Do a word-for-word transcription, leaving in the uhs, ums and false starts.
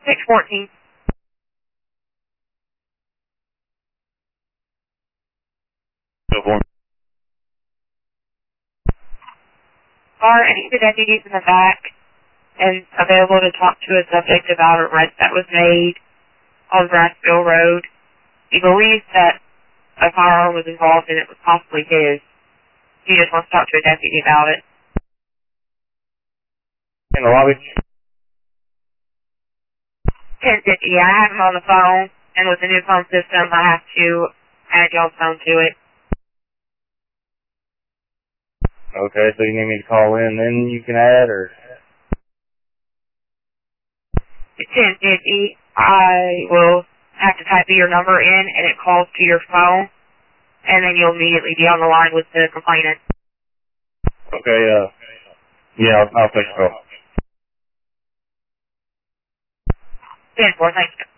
six fourteen. Go for it. Are any of the deputies in the back and available to talk to a subject about an arrest that was made on Brassville Road? He believes that a firearm was involved and it was possibly his. He just wants to talk to a deputy about it. In the lobby? ten fifty, yeah, I have him on the phone, and with the new phone system, I have to add y'all's phone to it. Okay, so you need me to call in, then you can add, or? ten fifty, I will have to type your number in, and it calls to your phone, and then you'll immediately be on the line with the complainant. Okay, uh, yeah, I'll, I'll take the call. ten four, thanks.